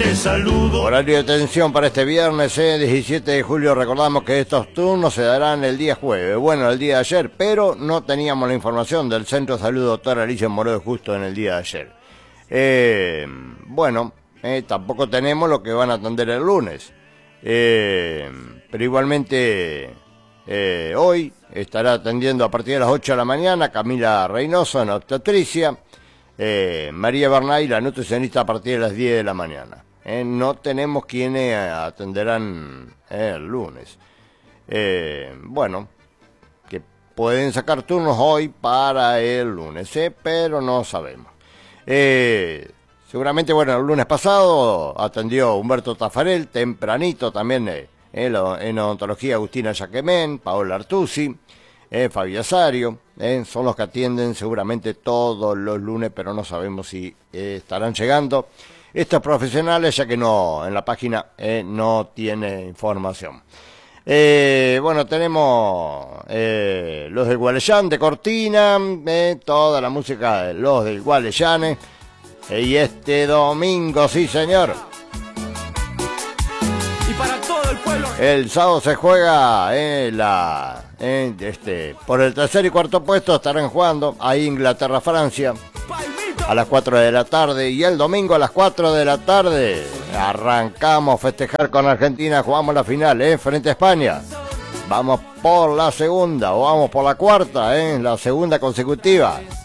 te saludo. Horario de tensión para este viernes, 17 de julio. Recordamos que estos turnos se darán el día jueves. Bueno, el día de ayer, pero no teníamos la información del Centro de Salud Doctora Alicia Moró justo en el día de ayer. Tampoco tenemos lo que van a atender el lunes. Pero igualmente hoy estará atendiendo a partir de las 8 de la mañana Camila Reynoso en obstetricia, María Bernay, la nutricionista, a partir de las 10 de la mañana. No tenemos quienes atenderán el lunes. Que pueden sacar turnos hoy para el lunes, pero no sabemos. Seguramente, el lunes pasado atendió Humberto Tafarel, tempranito también en odontología Agustina Jaquemén, Paola Artusi, Fabi Azario, son los que atienden seguramente todos los lunes, pero no sabemos si estarán llegando estos profesionales, ya que no en la página no tiene información. Tenemos los del Gualeyán de Cortina, toda la música de los del Gualeyane. Y este domingo, sí señor, Y para todo el pueblo. el sábado se juega por el tercer y cuarto puesto. Estarán jugando ahí Inglaterra-Francia a las 4 de la tarde. Y el domingo a las 4 de la tarde arrancamos a festejar con Argentina. Jugamos la final frente a España. Vamos por la segunda o vamos por la cuarta, la segunda consecutiva.